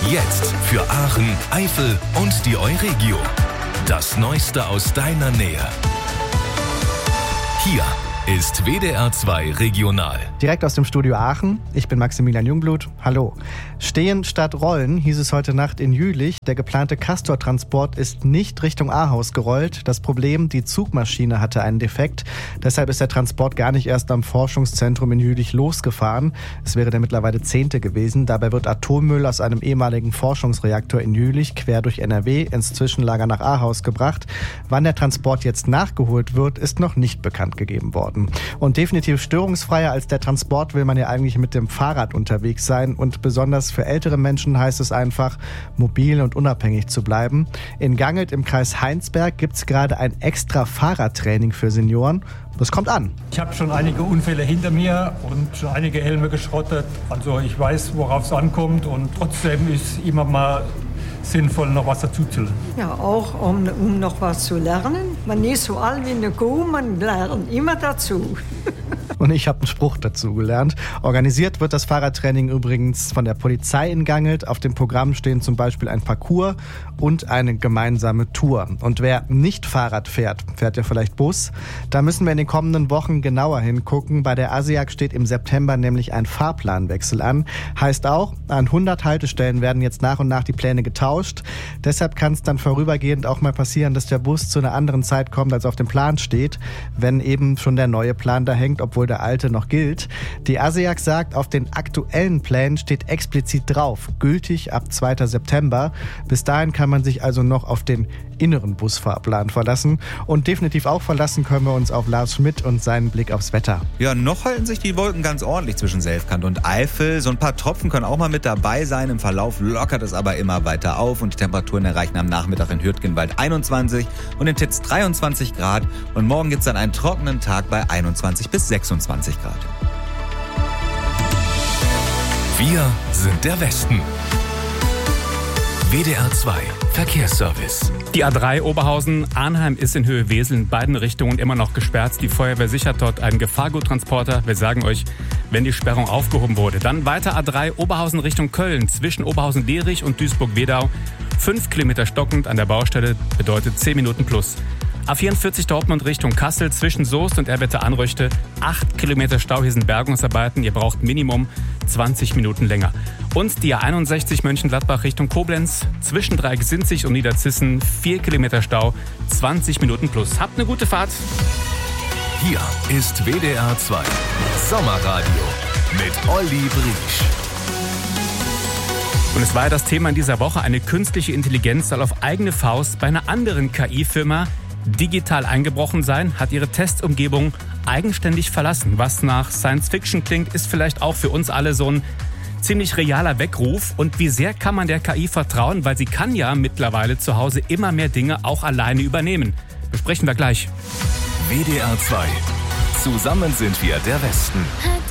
Jetzt für Aachen, Eifel und die Euregio. Das Neueste aus deiner Nähe. Hier ist WDR 2 Regional. Direkt aus dem Studio Aachen. Ich bin Maximilian Jungblut. Hallo. Stehen statt rollen, hieß es heute Nacht in Jülich. Der geplante Castor-Transport ist nicht Richtung Ahaus gerollt. Das Problem, die Zugmaschine hatte einen Defekt. Deshalb ist der Transport gar nicht erst am Forschungszentrum in Jülich losgefahren. Es wäre der mittlerweile 10. gewesen. Dabei wird Atommüll aus einem ehemaligen Forschungsreaktor in Jülich quer durch NRW ins Zwischenlager nach Ahaus gebracht. Wann der Transport jetzt nachgeholt wird, ist noch nicht bekannt gegeben worden. Und definitiv störungsfreier als der Transport will man ja eigentlich mit dem Fahrrad unterwegs sein. Und besonders für ältere Menschen heißt es einfach, mobil und unabhängig zu bleiben. In Gangelt im Kreis Heinsberg gibt es gerade ein extra Fahrradtraining für Senioren. Das kommt an. Ich habe schon einige Unfälle hinter mir und schon einige Helme geschrottet. Also ich weiß, worauf es ankommt, und trotzdem ist immer mal sinnvoll, noch was dazu zu lernen. Ja, auch um noch was zu lernen. Man ist so alt wie eine Kuh, man lernt immer dazu. Und ich habe einen Spruch dazu gelernt. Organisiert wird das Fahrradtraining übrigens von der Polizei in Gangelt. Auf dem Programm stehen zum Beispiel ein Parcours und eine gemeinsame Tour. Und wer nicht Fahrrad fährt, fährt ja vielleicht Bus. Da müssen wir in den kommenden Wochen genauer hingucken. Bei der ASEAG steht im September nämlich ein Fahrplanwechsel an. Heißt auch, an 100 Haltestellen werden jetzt nach und nach die Pläne getauscht. Deshalb kann es dann vorübergehend auch mal passieren, dass der Bus zu einer anderen Zeit kommt, als auf dem Plan steht, wenn eben schon der neue Plan da hängt, obwohl der alte noch gilt. Die ASEAG sagt, auf den aktuellen Plänen steht explizit drauf, gültig ab 2. September. Bis dahin kann man sich also noch auf den inneren Busfahrplan verlassen. Und definitiv auch verlassen können wir uns auf Lars Schmidt und seinen Blick aufs Wetter. Ja, noch halten sich die Wolken ganz ordentlich zwischen Selfkant und Eifel. So ein paar Tropfen können auch mal mit dabei sein. Im Verlauf lockert es aber immer weiter auf und die Temperaturen erreichen am Nachmittag in Hürtgenwald 21 und in Titz 23 Grad. Und morgen gibt es dann einen trockenen Tag bei 21 bis 26 Grad. Wir sind der Westen. WDR 2 Verkehrsservice. Die A3 Oberhausen-Arnheim ist in Höhe Wesel in beiden Richtungen immer noch gesperrt. Die Feuerwehr sichert dort einen Gefahrguttransporter. Wir sagen euch, wenn die Sperrung aufgehoben wurde. Dann weiter A3 Oberhausen Richtung Köln zwischen Oberhausen-Derich und Duisburg-Wedau. 5 Kilometer stockend an der Baustelle bedeutet 10 Minuten plus. A44 Dortmund Richtung Kassel zwischen Soest und Erwitte-Anröchte. 8 Kilometer Stau, hier sind Bergungsarbeiten. Ihr braucht Minimum 20 Minuten länger. Und die A61 Mönchengladbach Richtung Koblenz zwischen Dreieck-Sinzig und Niederzissen. 4 Kilometer Stau, 20 Minuten plus. Habt eine gute Fahrt. Hier ist WDR 2 Sommerradio mit Olli Briesch. Und es war ja das Thema in dieser Woche. Eine künstliche Intelligenz soll auf eigene Faust bei einer anderen KI-Firma digital eingebrochen sein, hat ihre Testumgebung eigenständig verlassen. Was nach Science Fiction klingt, ist vielleicht auch für uns alle so ein ziemlich realer Weckruf. Und wie sehr kann man der KI vertrauen? Weil sie kann ja mittlerweile zu Hause immer mehr Dinge auch alleine übernehmen. Besprechen wir gleich. WDR 2. Zusammen sind wir der Westen.